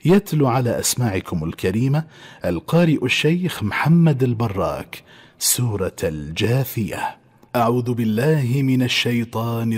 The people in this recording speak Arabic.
يتلو على أسماعكم الكريمة القارئ الشيخ محمد البراك سورة الجاثية. أعوذ بالله من الشيطان